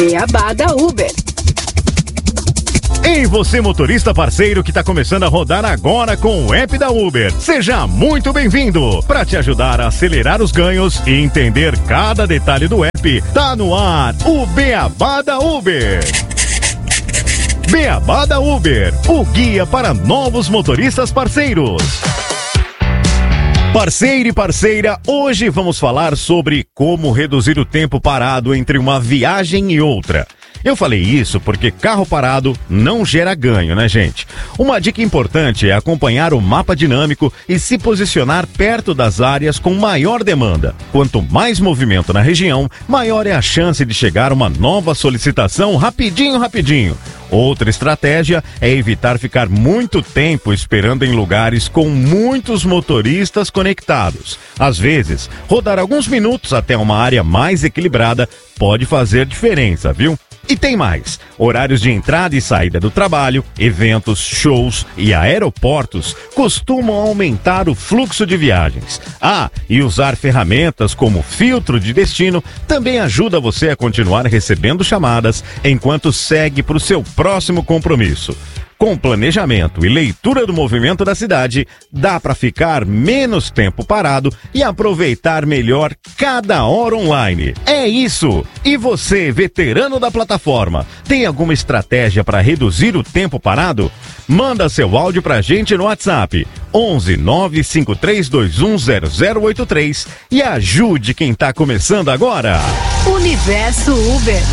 Beabá da Uber. Ei, você motorista parceiro que está começando a rodar agora com o app da Uber. Seja muito bem-vindo. Para te ajudar a acelerar os ganhos e entender cada detalhe do app, tá no ar o Beabá da Uber. Beabá da Uber, o guia para novos motoristas parceiros. Parceiro e parceira, hoje vamos falar sobre como reduzir o tempo parado entre uma viagem e outra. Eu falei isso porque carro parado não gera ganho, né, gente? Uma dica importante é acompanhar o mapa dinâmico e se posicionar perto das áreas com maior demanda. Quanto mais movimento na região, maior é a chance de chegar uma nova solicitação rapidinho. Outra estratégia é evitar ficar muito tempo esperando em lugares com muitos motoristas conectados. Às vezes, rodar alguns minutos até uma área mais equilibrada pode fazer diferença, viu? E tem mais, horários de entrada e saída do trabalho, eventos, shows e aeroportos costumam aumentar o fluxo de viagens. E usar ferramentas como filtro de destino também ajuda você a continuar recebendo chamadas enquanto segue para o seu próximo compromisso. Com planejamento e leitura do movimento da cidade, dá para ficar menos tempo parado e aproveitar melhor cada hora online. É isso! E você, veterano da plataforma, tem alguma estratégia para reduzir o tempo parado? Manda seu áudio pra gente no WhatsApp 11 953210083 e ajude quem tá começando agora. Universo Uber.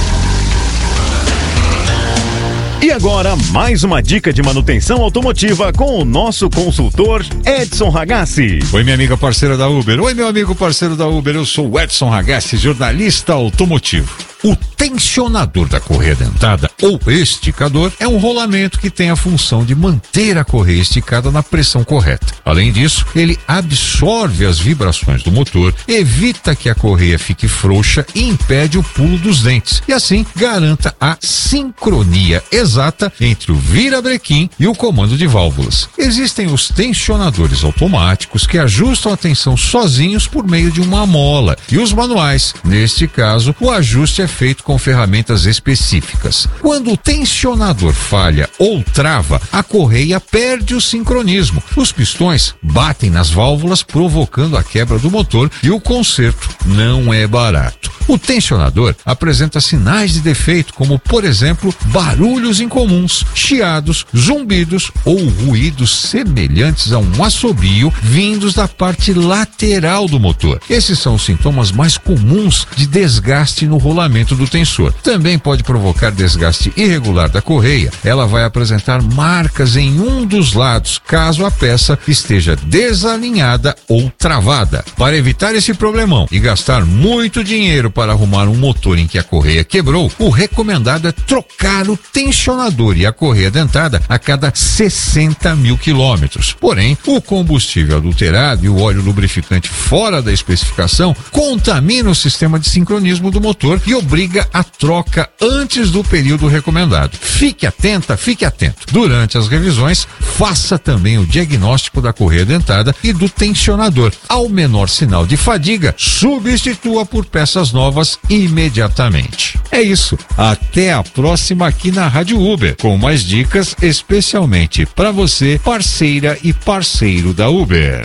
E agora, mais uma dica de manutenção automotiva com o nosso consultor Edson Ragazzi. Oi, minha amiga parceira da Uber. Oi, meu amigo parceiro da Uber. Eu sou o Edson Ragazzi, jornalista automotivo. O tensionador da correia dentada, ou esticador, é um rolamento que tem a função de manter a correia esticada na pressão correta. Além disso, ele absorve as vibrações do motor, evita que a correia fique frouxa e impede o pulo dos dentes. E assim, garanta a sincronia exata entre o virabrequim e o comando de válvulas. Existem os tensionadores automáticos que ajustam a tensão sozinhos por meio de uma mola. E os manuais, neste caso, o ajuste é feito com ferramentas específicas. Quando o tensionador falha ou trava, a correia perde o sincronismo. Os pistões batem nas válvulas, provocando a quebra do motor, e o conserto não é barato. O tensionador apresenta sinais de defeito, como, por exemplo, barulhos incomuns, chiados, zumbidos ou ruídos semelhantes a um assobio vindos da parte lateral do motor. Esses são os sintomas mais comuns de desgaste no rolamento do tensor. Também pode provocar desgaste irregular da correia. Ela vai apresentar marcas em um dos lados, caso a peça esteja desalinhada ou travada. Para evitar esse problemão e gastar muito dinheiro para arrumar um motor em que a correia quebrou, o recomendado é trocar o tensionador e a correia dentada a cada 60 mil quilômetros. Porém, o combustível adulterado e o óleo lubrificante fora da especificação contamina o sistema de sincronismo do motor e obriga a troca antes do período recomendado. Fique atenta, fique atento. Durante as revisões, faça também o diagnóstico da correia dentada e do tensionador. Ao menor sinal de fadiga, substitua por peças novas imediatamente. É isso. Até a próxima aqui na Rádio Uber, com mais dicas especialmente para você, parceira e parceiro da Uber.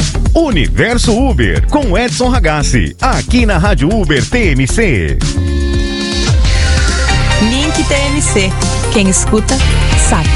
Universo Uber, com Edson Ragazzi, aqui na Rádio Uber TMC. Link TMC. Quem escuta, sabe.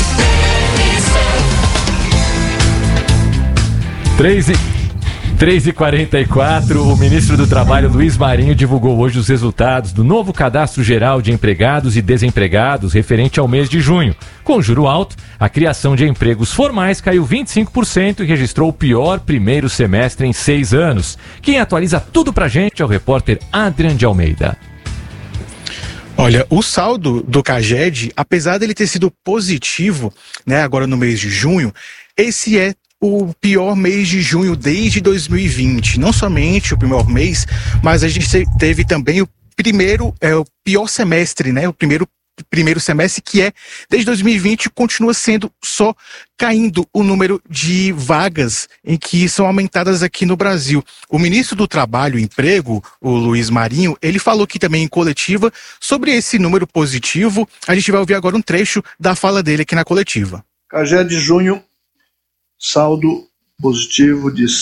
3h44, o ministro do Trabalho, Luiz Marinho, divulgou hoje os resultados do novo Cadastro Geral de Empregados e Desempregados referente ao mês de junho. Com juro alto, a criação de empregos formais caiu 25% e registrou o pior primeiro semestre em 6 anos. Quem atualiza tudo pra gente é o repórter Adrian de Almeida. Olha, o saldo do CAGED, apesar dele ter sido positivo, né, agora no mês de junho, esse é o pior mês de junho desde 2020. Não somente o pior mês, mas a gente teve também o pior semestre, né? O primeiro primeiro semestre, que desde 2020, continua sendo só caindo o número de vagas em que são aumentadas aqui no Brasil. O ministro do Trabalho e Emprego, o Luiz Marinho, ele falou aqui também em coletiva sobre esse número positivo. A gente vai ouvir agora um trecho da fala dele aqui na coletiva. CAGED de junho, saldo positivo de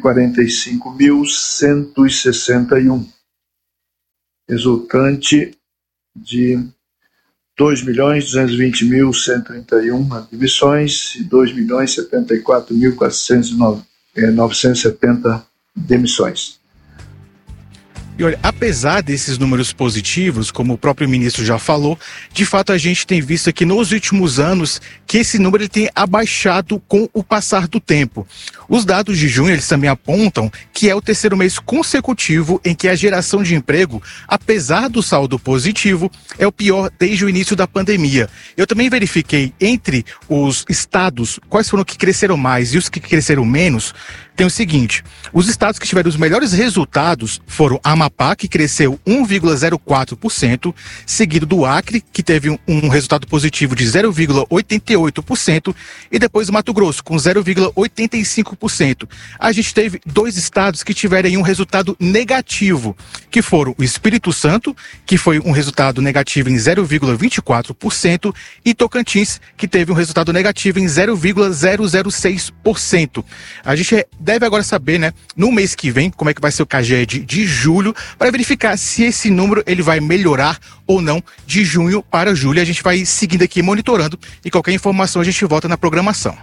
145.161, resultante de 2.220.131 admissões e 2.074.970 demissões. E olha, apesar desses números positivos, como o próprio ministro já falou, de fato a gente tem visto aqui nos últimos anos que esse número ele tem abaixado com o passar do tempo. Os dados de junho, eles também apontam que é o terceiro mês consecutivo em que a geração de emprego, apesar do saldo positivo, é o pior desde o início da pandemia. Eu também verifiquei entre os estados quais foram os que cresceram mais e os que cresceram menos. Tem o seguinte, os estados que tiveram os melhores resultados foram Amapá, que cresceu 1,04%, seguido do Acre, que teve um resultado positivo de 0,88%, e depois Mato Grosso, com 0,85%. A gente teve dois estados que tiveram um resultado negativo, que foram o Espírito Santo, que foi um resultado negativo em 0,24%, e Tocantins, que teve um resultado negativo em 0,006%. A gente deve agora saber, né, no mês que vem, como é que vai ser o CAGED de julho, para verificar se esse número ele vai melhorar ou não de junho para julho. A gente vai seguindo aqui monitorando e qualquer informação a gente volta na programação.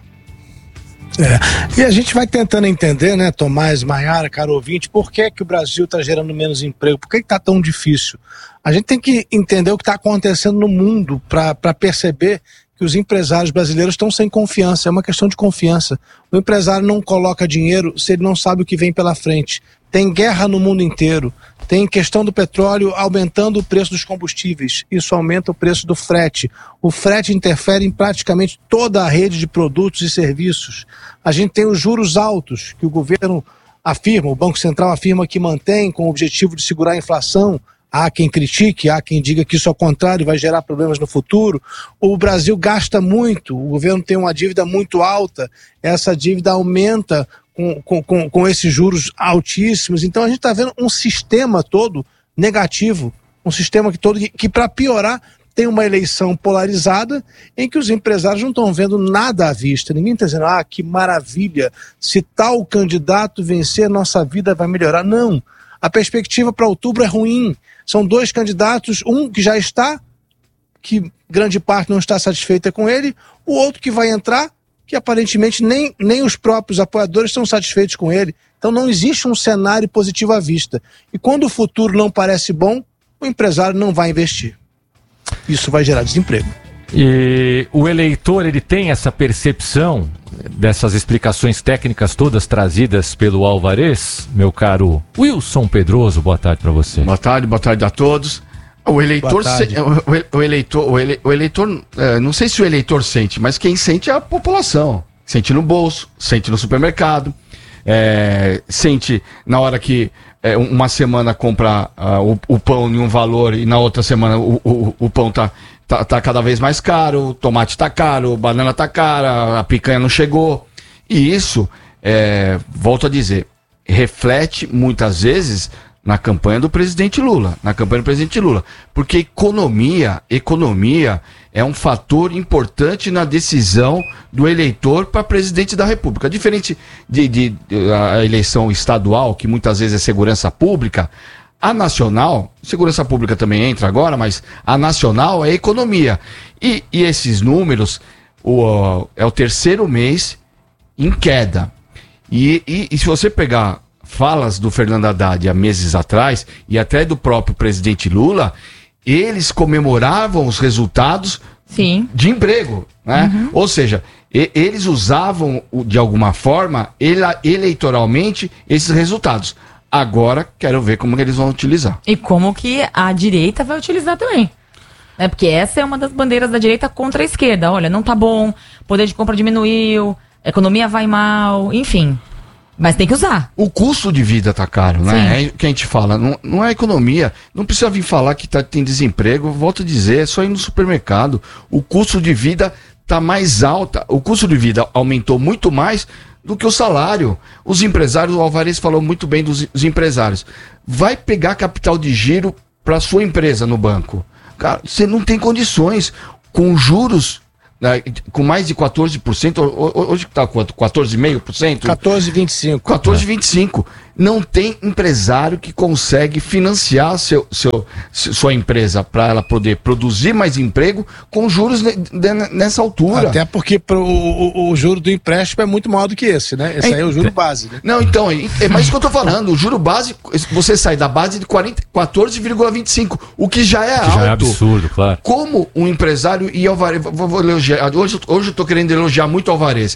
E a gente vai tentando entender, né, Tomás, Maiara, caro ouvinte, por que o Brasil está gerando menos emprego, por que está tão difícil? A gente tem que entender o que está acontecendo no mundo para perceber que os empresários brasileiros estão sem confiança, é uma questão de confiança. O empresário não coloca dinheiro se ele não sabe o que vem pela frente. Tem guerra no mundo inteiro, tem questão do petróleo aumentando o preço dos combustíveis, isso aumenta o preço do frete. O frete interfere em praticamente toda a rede de produtos e serviços. A gente tem os juros altos, que o governo afirma, o Banco Central afirma que mantém com o objetivo de segurar a inflação. Há quem critique, há quem diga que isso ao contrário vai gerar problemas no futuro. O Brasil gasta muito, o governo tem uma dívida muito alta, essa dívida aumenta com esses juros altíssimos. Então a gente está vendo um sistema todo negativo, um sistema que para piorar tem uma eleição polarizada em que os empresários não estão vendo nada à vista. Ninguém está dizendo, que maravilha, se tal candidato vencer, nossa vida vai melhorar. Não, a perspectiva para outubro é ruim. São dois candidatos, um que já está, que grande parte não está satisfeita com ele, o outro que vai entrar, que aparentemente nem os próprios apoiadores estão satisfeitos com ele. Então não existe um cenário positivo à vista. E quando o futuro não parece bom, o empresário não vai investir. Isso vai gerar desemprego. E o eleitor, ele tem essa percepção dessas explicações técnicas todas trazidas pelo Alvarez? Meu caro Wilson Pedroso, boa tarde para você. Boa tarde a todos. O eleitor, o eleitor, não sei se o eleitor sente, mas quem sente é a população. Sente no bolso, sente no supermercado, sente na hora que uma semana compra o pão em um valor e na outra semana o pão tá cada vez mais caro, o tomate tá caro, a banana tá cara, a picanha não chegou. E isso, volto a dizer, reflete muitas vezes na campanha do presidente Lula, porque economia é um fator importante na decisão do eleitor para presidente da República. Diferente a eleição estadual, que muitas vezes é segurança pública, a nacional, segurança pública também entra agora, mas a nacional é economia. E esses números, é o terceiro mês em queda. E se você pegar falas do Fernando Haddad há meses atrás, e até do próprio presidente Lula, eles comemoravam os resultados Sim. de emprego, né? Uhum. Ou seja, eles usavam de alguma forma eleitoralmente esses resultados. Agora quero ver como eles vão utilizar. E como que a direita vai utilizar também. Porque essa é uma das bandeiras da direita contra a esquerda. Olha, não tá bom, poder de compra diminuiu, economia vai mal, enfim. Mas tem que usar. O custo de vida tá caro, né? É o que a gente fala, não é economia. Não precisa vir falar que tem desemprego. Volto a dizer, é só ir no supermercado. O custo de vida tá mais alta. O custo de vida aumentou muito mais do que o salário. Os empresários, o Alvarez falou muito bem dos empresários. Vai pegar capital de giro para sua empresa no banco. Cara, você não tem condições. Com juros, né, com mais de 14%, hoje está quanto? 14,5%? 14,25%. 14,25%. Não tem empresário que consegue financiar sua empresa para ela poder produzir mais emprego com juros nessa altura. Até porque o juro do empréstimo é muito maior do que esse, né? Esse aí é o juro base, né? Não, então, é mais isso que eu tô falando. O juro base, você sai da base de 14,25%, o que já é alto. Já é absurdo, claro. Como um empresário e Alvarez, vou elogiar, hoje eu tô querendo elogiar muito o Alvarez.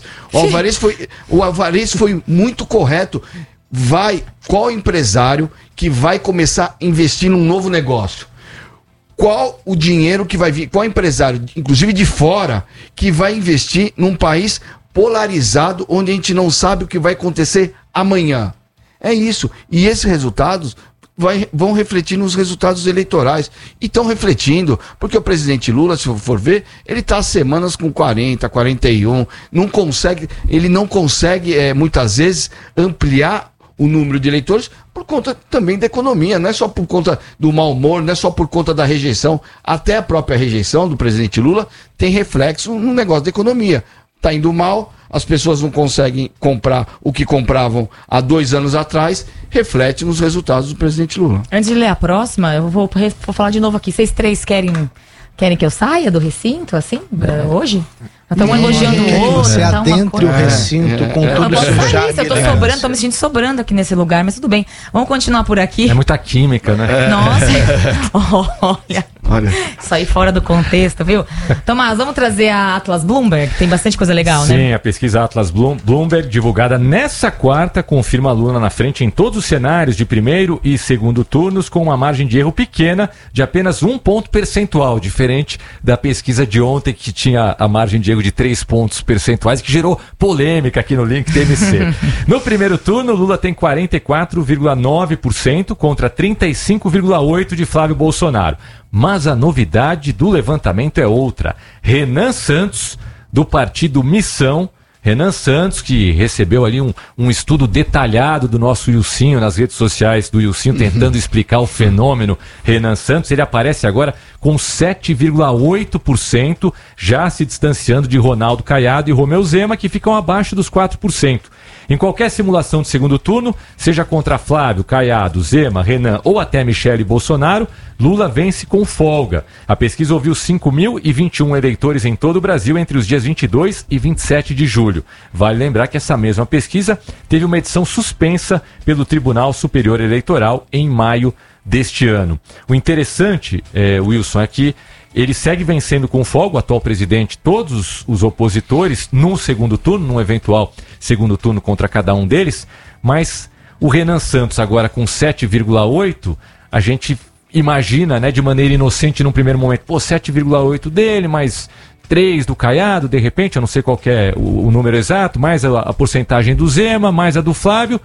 O Alvarez foi muito correto. Qual empresário que vai começar a investir num novo negócio? Qual o dinheiro que vai vir? Qual empresário, inclusive de fora, que vai investir num país polarizado, onde a gente não sabe o que vai acontecer amanhã? É isso. E esses resultados vão refletir nos resultados eleitorais. E estão refletindo, porque o presidente Lula, se for ver, ele está há semanas com 40, 41, ele não consegue muitas vezes ampliar o número de eleitores por conta também da economia, não é só por conta do mau humor, não é só por conta da rejeição, até a própria rejeição do presidente Lula tem reflexo no negócio da economia. Está indo mal, as pessoas não conseguem comprar o que compravam há 2 anos atrás, reflete nos resultados do presidente Lula. Antes de ler a próxima, eu vou falar de novo aqui. Vocês três querem que eu saia do recinto, assim, hoje? Estamos elogiando o outro. Você adentre o recinto com tudo isso já. Eu tô sobrando, tô me sentindo sobrando aqui nesse lugar, mas tudo bem. Vamos continuar por aqui. É muita química, né? Nossa. Olha. Isso aí fora do contexto, viu? Tomás, vamos trazer a Atlas Bloomberg, tem bastante coisa legal, Sim, né? Sim, a pesquisa Atlas Bloomberg, divulgada nessa quarta, confirma a Lula na frente em todos os cenários de primeiro e segundo turnos, com uma margem de erro pequena de apenas 1 ponto percentual, diferente da pesquisa de ontem, que tinha a margem de erro de 3 pontos percentuais, que gerou polêmica aqui no Link TMC. No primeiro turno, Lula tem 44,9% contra 35,8% de Flávio Bolsonaro. Mas a novidade do levantamento é outra. Renan Santos, do partido Missão, Renan Santos, que recebeu ali um estudo detalhado do nosso Ilcinho nas redes sociais do Ilcinho, tentando explicar o fenômeno Renan Santos, ele aparece agora com 7,8%, já se distanciando de Ronaldo Caiado e Romeu Zema, que ficam abaixo dos 4%. Em qualquer simulação de segundo turno, seja contra Flávio, Caiado, Zema, Renan ou até Michele Bolsonaro, Lula vence com folga. A pesquisa ouviu 5.021 eleitores em todo o Brasil entre os dias 22 e 27 de julho. Vale lembrar que essa mesma pesquisa teve uma edição suspensa pelo Tribunal Superior Eleitoral em maio deste ano. O interessante, Wilson, é que ele segue vencendo com folga, o atual presidente, todos os opositores, num segundo turno, num eventual segundo turno contra cada um deles, mas o Renan Santos agora com 7,8%, a gente imagina, né, de maneira inocente num primeiro momento, 7,8% dele, mais 3 do Caiado, de repente, eu não sei qual que é o número exato, mais a porcentagem do Zema, mais a do Flávio,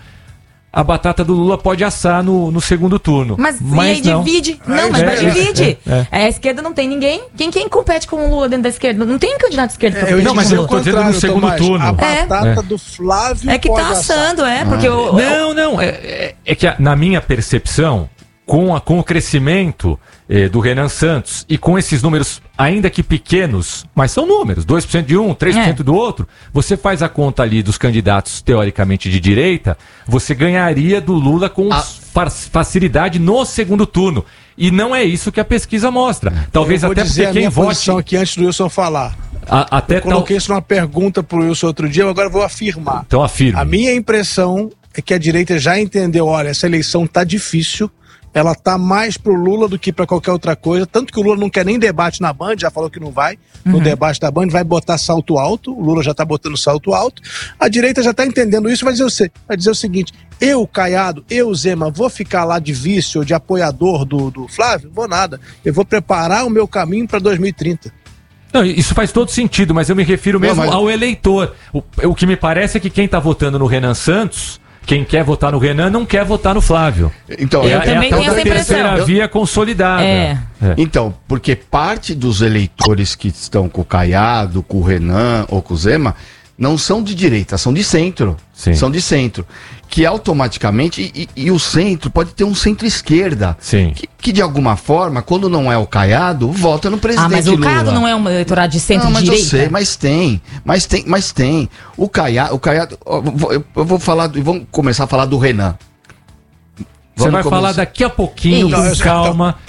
a batata do Lula pode assar no segundo turno. Mas e aí não. divide? Não, mas divide. A esquerda não tem ninguém. Quem compete com o Lula dentro da esquerda? Não tem um candidato de esquerda pra competir não, mas com o eu Lula. tô dizendo no segundo turno. A batata do Flávio é que tá assando, porque Não, é que na minha percepção, com o crescimento do Renan Santos e com esses números, ainda que pequenos, mas são números, 2% de um, 3% do outro, você faz a conta ali dos candidatos teoricamente de direita, você ganharia do Lula com facilidade no segundo turno. E não é isso que a pesquisa mostra. Talvez até porque quem vote aqui antes do Wilson falar. Eu coloquei isso numa pergunta pro Wilson outro dia, agora eu vou afirmar. Então afirma. A minha impressão é que a direita já entendeu, olha, essa eleição tá difícil, ela tá mais pro Lula do que pra qualquer outra coisa, tanto que o Lula não quer nem debate na Band, já falou que não vai, no debate da Band, vai botar salto alto, o Lula já tá botando salto alto, a direita já tá entendendo isso, vai dizer o seguinte, eu, Caiado, eu, Zema, vou ficar lá de vice ou de apoiador do Flávio? Vou nada, eu vou preparar o meu caminho pra 2030. Não, isso faz todo sentido, mas eu me refiro mesmo ao eleitor. O que me parece é que quem está votando no Renan Santos, quem quer votar no Renan, não quer votar no Flávio. Então, eu também tenho essa impressão. Terceira via consolidada. Então, porque parte dos eleitores que estão com o Caiado, com o Renan ou com o Zema, não são de direita, são de centro. Sim. São de centro. Que automaticamente, e o centro pode ter um centro-esquerda. Sim. Que de alguma forma, quando não é o Caiado, vota no presidente Lula. Mas o Caiado não é um eleitorado de centro-direita? Eu sei, mas tem. O Caiado, eu vou falar, vamos começar a falar do Renan. Você vai falar daqui a pouquinho, com calma.